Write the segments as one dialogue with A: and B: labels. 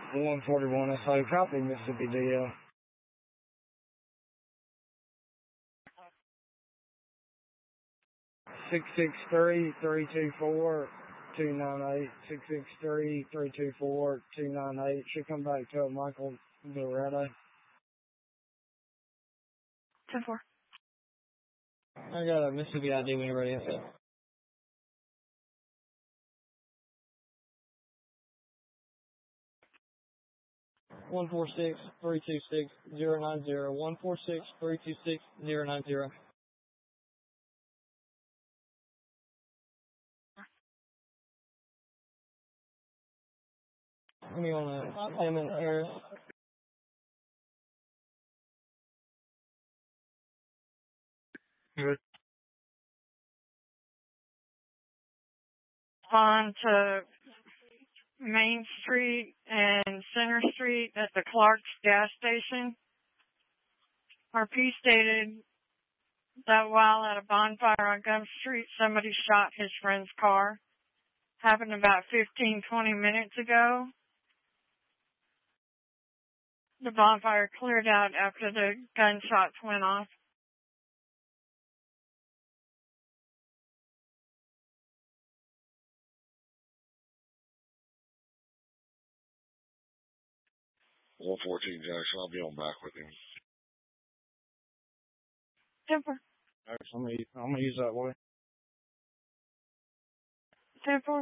A: 141 SO, copy, Mississippi DL. 663-324-298, 663-324-298. Should come back to Michael Dorado.
B: 10-4.
A: I got a Mississippi ID when you're ready. 146-326-090, 146-326-090. Give me on that. Hammond Harris. Good.
B: On to Main Street and Center Street at the Clark's gas station. RP stated that while at a bonfire on Gum Street, somebody shot his friend's car. Happened about 15-20 minutes ago. The bonfire cleared out after the gunshots went off.
C: One 14 Jackson, I'll be on back with him.
B: 10-4.
A: Alright, so I'm gonna use that way.
B: 10-4.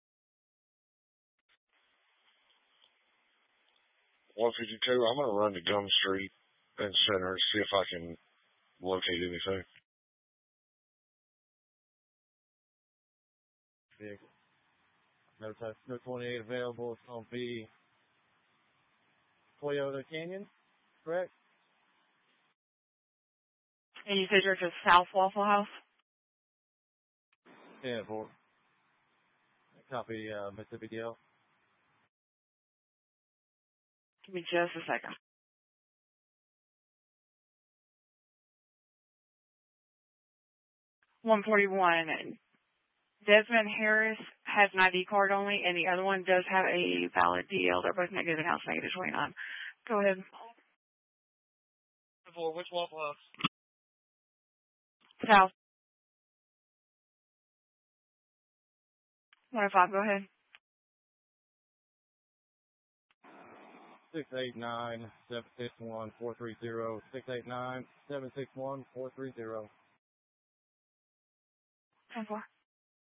C: 152, I'm going to run to Gum Street and Center, see if I can locate anything.
A: No 28 available. It's going to be Toyota Canyon, correct?
B: And you said you're just South Waffle House?
A: Yeah, for copy Mississippi DL.
B: Give me just a second. $141. Desmond Harris has an ID card only, and the other one does have a valid DL. They're both negative and house negative 29. Go ahead.
A: For which Waffle House?
B: South. 105, go ahead.
A: 689-761-430, 689-761-430.
B: 10-4.